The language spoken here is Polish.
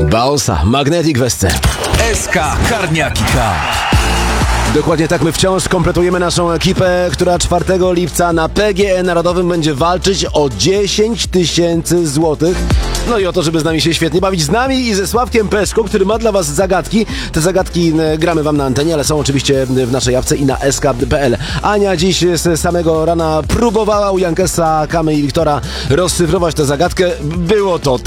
Baosa, Magnetic w SC. SK Karniaki K. Dokładnie tak, my wciąż kompletujemy naszą ekipę, która 4 lipca na PGE Narodowym będzie walczyć o 10 000 złotych. No i o to, żeby z nami się świetnie bawić. Z nami i ze Sławkiem Peszką, który ma dla was zagadki. Te zagadki gramy wam na antenie, ale są oczywiście w naszej apce i na sk.pl. Ania dziś z samego rana próbowała u Jankesa, Kamy i Wiktora rozszyfrować tę zagadkę. Było to